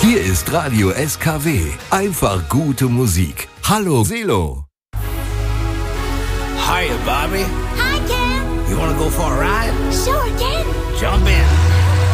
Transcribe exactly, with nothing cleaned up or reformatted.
Hier ist Radio S K W. Einfach gute Musik. Hallo Selo. Hiya, Bobby. Hi, Ken. You wanna go for a ride? Sure, Ken. Jump in.